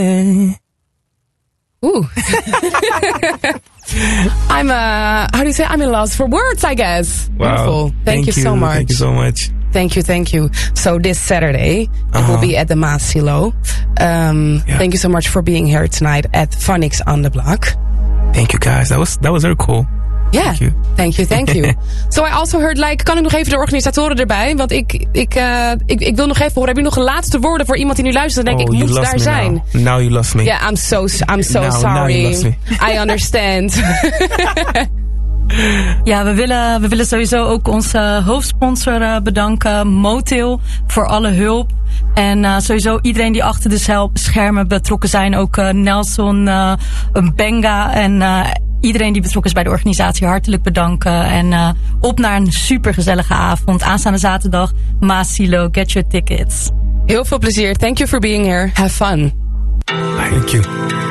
Ooh. how do you say? I'm in loss for words, I guess. Wow. Wonderful. Thank you so much. Thank you so much. Thank you. So this Saturday, it will be at the Maas Silo. Thank you so much for being here tonight at Phonics on the Block. Thank you guys. That was very cool. Yeah, thank you. So I also heard, kan ik nog even de organisatoren erbij? Want ik wil nog even horen. Heb je nog laatste woorden voor iemand die nu luistert? Dan denk ik moet daar zijn. Now you lost me. Yeah, I'm so sorry. Now you lost me. I understand. Ja, we willen sowieso ook onze hoofdsponsor bedanken, Motil, voor alle hulp. En sowieso iedereen die achter de schermen betrokken zijn. Ook Nelson, Benga en iedereen die betrokken is bij de organisatie hartelijk bedanken. En op naar een supergezellige avond. Aanstaande zaterdag, Maas Silo, get your tickets. Heel veel plezier. Thank you for being here. Have fun. Thank you.